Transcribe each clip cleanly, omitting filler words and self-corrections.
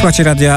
Słuchajcie radia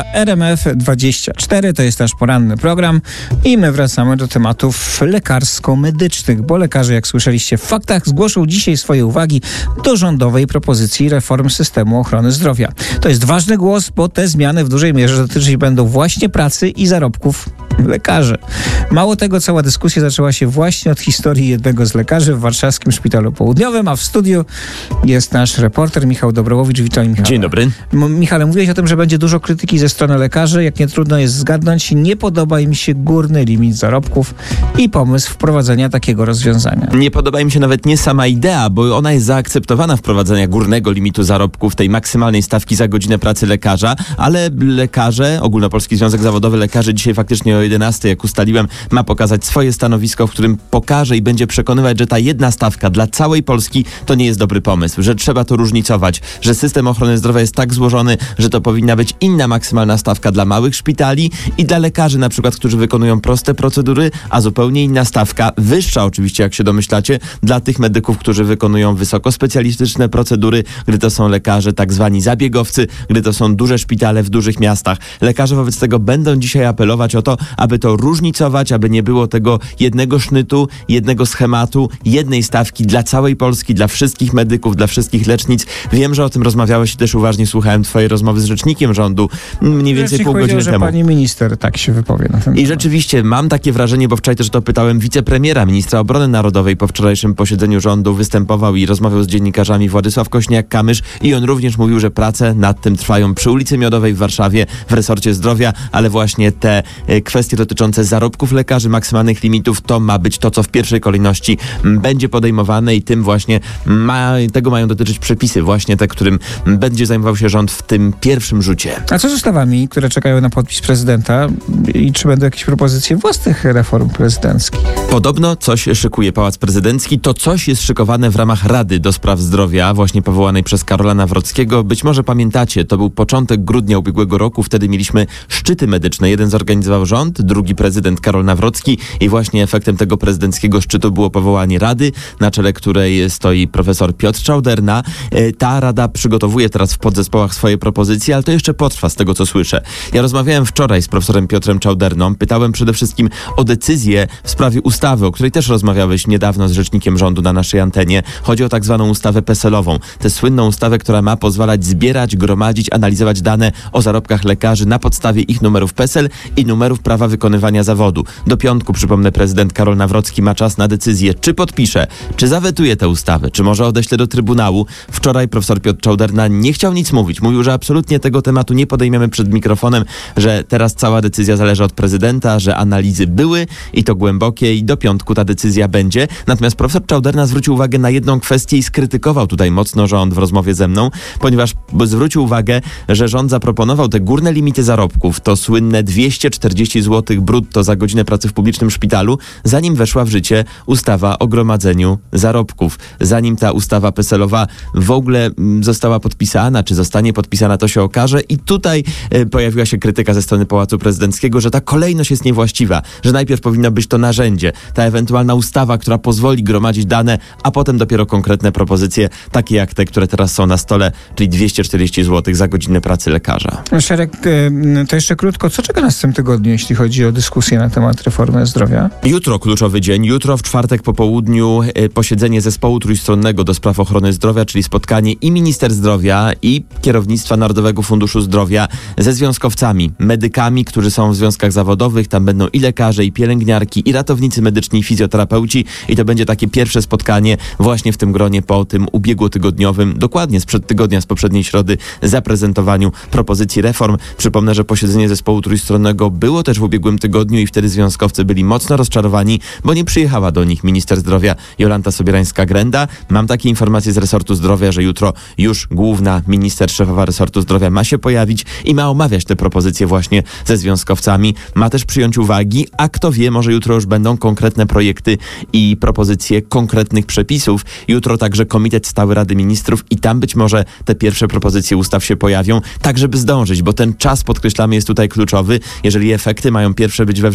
RMF24, to jest nasz poranny program i my wracamy do tematów lekarsko-medycznych, bo lekarze, jak słyszeliście w faktach, zgłoszą dzisiaj swoje uwagi do rządowej propozycji reform systemu ochrony zdrowia. To jest ważny głos, bo te zmiany w dużej mierze dotyczyć będą właśnie pracy i zarobków lekarzy. Mało tego, cała dyskusja zaczęła się właśnie od historii jednego z lekarzy w warszawskim Szpitalu Południowym, a w studiu jest nasz reporter Michał Dobrołowicz. Witaj, Michał. Dzień dobry. Michale, mówiłeś o tym, że będzie dużo krytyki ze strony lekarzy. Jak nie trudno jest zgadnąć, nie podoba im się górny limit zarobków i pomysł wprowadzenia takiego rozwiązania. Nie podoba im się nawet nie sama idea, bo ona jest zaakceptowana wprowadzenia górnego limitu zarobków, tej maksymalnej stawki za godzinę pracy lekarza, ale lekarze, Ogólnopolski Związek Zawodowy Lekarzy dzisiaj faktycznie o 11, jak ustaliłem, ma pokazać swoje stanowisko, w którym pokaże i będzie przekonywać, że ta jedna stawka dla całej Polski to nie jest dobry pomysł, że trzeba to różnicować, że system ochrony zdrowia jest tak złożony, że to powinna być inna maksymalna stawka dla małych szpitali i dla lekarzy na przykład, którzy wykonują proste procedury, a zupełnie inna stawka, wyższa oczywiście, jak się domyślacie, dla tych medyków, którzy wykonują wysokospecjalistyczne procedury, gdy to są lekarze tak zwani zabiegowcy, gdy to są duże szpitale w dużych miastach. Lekarze wobec tego będą dzisiaj apelować o to, aby to różnicować, aby nie było tego jednego sznytu, jednego schematu, jednej stawki dla całej Polski, dla wszystkich medyków, dla wszystkich lecznic. Wiem, że o tym rozmawiałeś i też uważnie słuchałem twojej rozmowy z rzecznikiem rządu mniej więcej pół godziny temu. Pani minister tak się wypowie na ten temat. I rzeczywiście mam takie wrażenie, bo wczoraj też to pytałem wicepremiera, ministra obrony narodowej po wczorajszym posiedzeniu rządu, występował i rozmawiał z dziennikarzami Władysław Kośniak-Kamysz i on również mówił, że prace nad tym trwają przy ulicy Miodowej w Warszawie w resorcie zdrowia, ale właśnie te kwestie dotyczące zarobków lekarzy, maksymalnych limitów, to ma być to, co w pierwszej kolejności będzie podejmowane i tym właśnie tego mają dotyczyć przepisy, właśnie te, którym będzie zajmował się rząd w tym pierwszym rzucie. A co z ustawami, które czekają na podpis prezydenta i czy będą jakieś propozycje własnych reform prezydenckich? Podobno coś szykuje Pałac Prezydencki. To coś jest szykowane w ramach Rady do Spraw Zdrowia, właśnie powołanej przez Karola Nawrockiego. Być może pamiętacie, to był początek grudnia ubiegłego roku. Wtedy mieliśmy szczyty medyczne. Jeden zorganizował rząd, drugi prezydent Karol Nawrocki i właśnie efektem tego prezydenckiego szczytu było powołanie Rady, na czele której stoi profesor Piotr Czauderna. Ta Rada przygotowuje teraz w podzespołach swoje propozycje, ale to jeszcze potrwa z tego, co słyszę. Ja rozmawiałem wczoraj z profesorem Piotrem Czauderną. Pytałem przede wszystkim o decyzję w sprawie ustawy, o której też rozmawiałeś niedawno z rzecznikiem rządu na naszej antenie. Chodzi o tak zwaną ustawę PESEL-ową. Tę słynną ustawę, która ma pozwalać zbierać, gromadzić, analizować dane o zarobkach lekarzy na podstawie ich numerów PESEL i numerów prawa wykonywania zawodu. Do piątku, przypomnę, prezydent Karol Nawrocki ma czas na decyzję, czy podpisze, czy zawetuje tę ustawę, czy może odeśle do Trybunału. Wczoraj profesor Piotr Czauderna nie chciał nic mówić. Mówił, że absolutnie tego tematu nie podejmiemy przed mikrofonem, że teraz cała decyzja zależy od prezydenta, że analizy były i to głębokie i do piątku ta decyzja będzie. Natomiast profesor Czauderna zwrócił uwagę na jedną kwestię i skrytykował tutaj mocno rząd w rozmowie ze mną, ponieważ zwrócił uwagę, że rząd zaproponował te górne limity zarobków, to słynne 240 zł brutto za godzinę pracy w publicznym szpitalu, zanim weszła w życie ustawa o gromadzeniu zarobków. Zanim ta ustawa PESEL-owa w ogóle została podpisana, czy zostanie podpisana, to się okaże. I tutaj pojawiła się krytyka ze strony Pałacu Prezydenckiego, że ta kolejność jest niewłaściwa, że najpierw powinno być to narzędzie, ta ewentualna ustawa, która pozwoli gromadzić dane, a potem dopiero konkretne propozycje, takie jak te, które teraz są na stole, czyli 240 zł za godzinę pracy lekarza. Szereg, to jeszcze krótko, co czeka nas w tym tygodniu, jeśli chodzi o dyskusję na temat reformy zdrowia? Jutro kluczowy dzień. Jutro w czwartek po południu posiedzenie zespołu trójstronnego do spraw ochrony zdrowia, czyli spotkanie i minister zdrowia, i kierownictwa Narodowego Funduszu Zdrowia ze związkowcami, medykami, którzy są w związkach zawodowych. Tam będą i lekarze, i pielęgniarki, i ratownicy medyczni, i fizjoterapeuci. I to będzie takie pierwsze spotkanie właśnie w tym gronie po tym ubiegłotygodniowym, dokładnie sprzed tygodnia, z poprzedniej środy, zaprezentowaniu propozycji reform. Przypomnę, że posiedzenie zespołu trójstronnego było też w ubiegłym tygodniu i wtedy związkowcy byli mocno rozczarowani, bo nie przyjechała do nich minister zdrowia Jolanta Sobierańska-Grenda. Mam takie informacje z resortu zdrowia, że jutro już główna minister, szefowa resortu zdrowia ma się pojawić i ma omawiać te propozycje właśnie ze związkowcami. Ma też przyjąć uwagi, a kto wie, może jutro już będą konkretne projekty i propozycje konkretnych przepisów. Jutro także Komitet Stały Rady Ministrów i tam być może te pierwsze propozycje ustaw się pojawią, tak żeby zdążyć, bo ten czas, podkreślamy, jest tutaj kluczowy. Jeżeli efekty mają pierwsze być we